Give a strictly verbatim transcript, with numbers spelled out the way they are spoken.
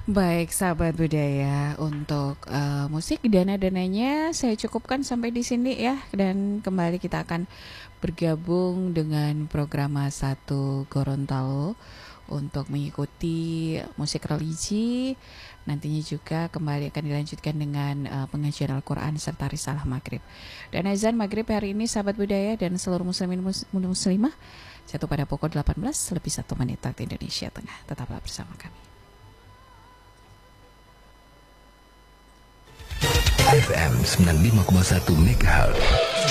Baik, sahabat budaya, untuk eh, musik dana-dananya saya cukupkan sampai di sini ya, dan kembali kita akan bergabung dengan program satu Gorontalo untuk mengikuti musik religi. Nantinya juga kembali akan dilanjutkan dengan eh, pengajian Al-Quran serta risalah maghrib. Dan azan maghrib hari ini sahabat budaya dan seluruh muslimin mus- muslimah jatuh pada pukul delapan belas lebih satu menit waktu Indonesia Tengah. Tetaplah bersama kami. F M sembilan puluh lima koma satu MHz